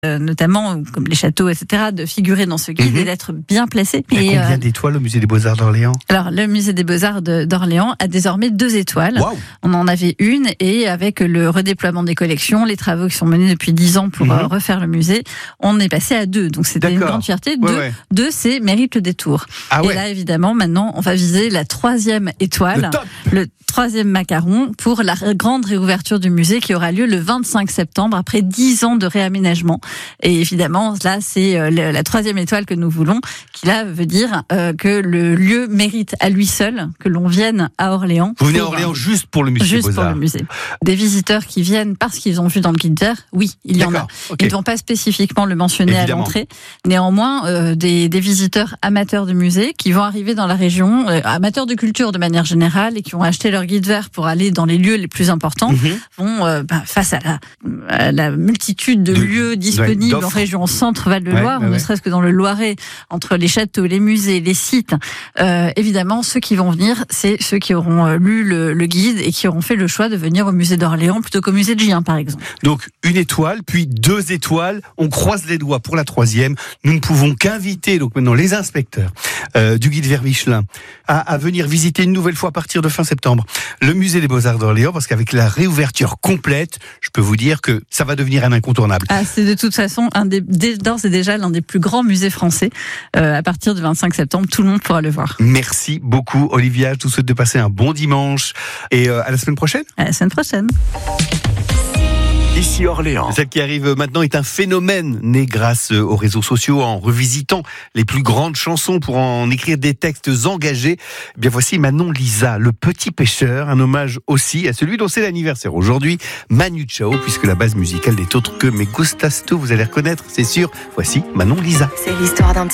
notamment comme les châteaux, etc., de figurer dans ce guide et d'être bien placé. Il y a combien d'étoiles au musée des Beaux-Arts d'Orléans ? Alors, le musée des Beaux-Arts d'Orléans a désormais 2 étoiles. Wow. On en avait une, et avec le redéploiement des collections, les travaux qui sont menés depuis 10 ans pour refaire le musée, on est passé à 2. Donc, c'était une grande fierté. 2, c'est mérite le détour. Et là, évidemment, maintenant, on va viser la 3e étoile. Le 3e macaron pour la grande réouverture du musée qui aura lieu le 25 septembre après 10 ans de réaménagement. Et évidemment, là, c'est la 3e étoile que nous voulons, qui là veut dire que le lieu mérite à lui seul que l'on vienne à Orléans. Vous venez à Orléans juste pour le musée des Beaux-Arts. Juste pour le musée. Des visiteurs qui viennent parce qu'ils ont vu dans le guide vert, oui, il y en a. Ils ne vont pas spécifiquement le mentionner à l'entrée. Néanmoins, des visiteurs amateurs du musée qui vont arriver dans la région, amateurs de culture de manière générale, et qui vont acheter leur guide vert pour aller dans les lieux les plus importants, vont, face à la multitude de lieux disponibles en région Centre-Val de Loire, ne serait-ce que dans le Loiret, entre les châteaux, les musées, les sites, évidemment, ceux qui vont venir, c'est ceux qui auront lu le guide et qui auront fait le choix de venir au musée d'Orléans plutôt qu'au musée de Gien, par exemple. Donc, 1 étoile, puis 2 étoiles. On croise les doigts pour la 3e. Nous ne pouvons qu'inviter, donc maintenant, les inspecteurs du guide vert Michelin à venir visiter une nouvelle fois à partir de fin septembre le musée des Beaux-Arts d'Orléans, parce qu'avec la réouverture complète, je peux vous dire que ça va devenir un incontournable. C'est de toute façon d'ores et déjà l'un des plus grands musées français. À partir du 25 septembre, tout le monde pourra le voir. Merci beaucoup, Olivia. Je vous souhaite de passer un bon dimanche et à la semaine prochaine. À la semaine prochaine. Ici Orléans. Celle qui arrive maintenant est un phénomène né grâce aux réseaux sociaux, en revisitant les plus grandes chansons pour en écrire des textes engagés. Bien, voici Manon Lisa, Le Petit Pêcheur, un hommage aussi à celui dont c'est l'anniversaire aujourd'hui, Manu Chao, puisque la base musicale n'est autre que Me Gustas Tu, vous allez reconnaître, c'est sûr. Voici Manon Lisa. C'est l'histoire d'un